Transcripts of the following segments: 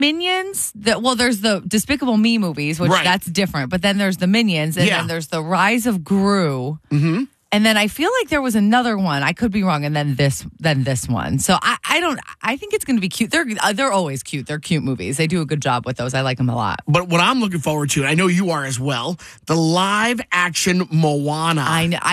Minions. There's the Despicable Me movies, which that's different. But then there's the Minions, and then there's the Rise of Gru. Mm-hmm. And then I feel like there was another one. I could be wrong. And then this one. So I think it's going to be cute. They're always cute. They're cute movies. They do a good job with those. I like them a lot. But what I'm looking forward to, and I know you are as well, the live action Moana.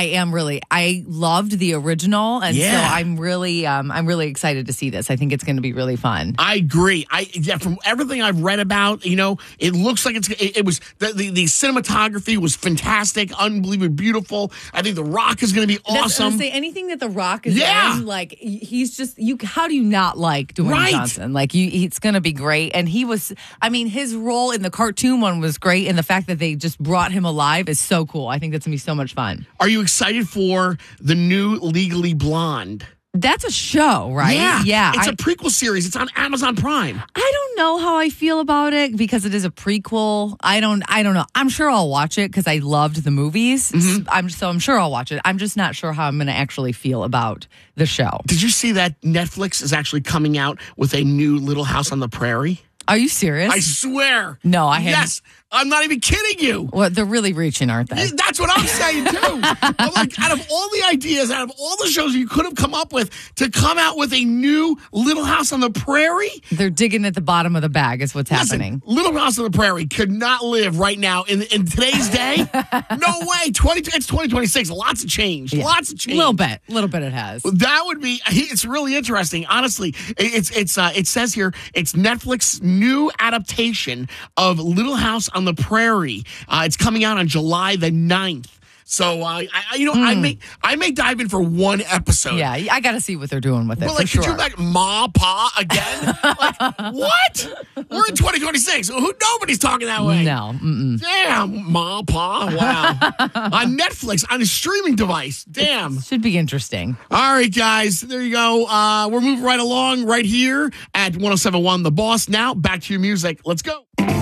I loved the original, and so I'm really excited to see this. I think it's going to be really fun. I agree. From everything I've read about, it looks like it was the cinematography was fantastic, unbelievably beautiful. I think The Rock is going to be awesome. Say anything that The Rock is in, like he's just you. How do you not like Dwayne Johnson? Like it's going to be great. And he was. I mean, his role in the cartoon one was great, and the fact that they just brought him alive is so cool. I think that's going to be so much fun. Are you excited for the new Legally Blonde? That's a show, right? Yeah. It's a prequel series. It's on Amazon Prime. I don't know how I feel about it because it is a prequel. I don't know. I'm sure I'll watch it because I loved the movies. Mm-hmm. I'm sure I'll watch it. I'm just not sure how I'm going to actually feel about the show. Did you see that Netflix is actually coming out with a new Little House on the Prairie? Are you serious? I swear. No, I haven't. Yes, I'm not even kidding you. Well, they're really reaching, aren't they? That's what I'm saying, too. I'm like, out of all the ideas, out of all the shows you could have come up with to come out with a new Little House on the Prairie. They're digging at the bottom of the bag is what's happening. Little House on the Prairie could not live right now in today's day. No way. It's 2026. Lots of change. Yeah. Lots of change. Little bit it has. That would be, it's really interesting. Honestly, it says here, it's Netflix's new adaptation of Little House on the Prairie. It's coming out on July the 9th. So, I may dive in for one episode. Yeah, I got to see what they're doing with it. Well, like, could you like Ma Pa again? Like, what? We're in 2026. Nobody's talking that way. No. Damn, Ma Pa. Wow. On Netflix, on a streaming device. Damn. Should be interesting. All right, guys. There you go. We're moving right along right here at 107.1 The Boss. Now, back to your music. Let's go.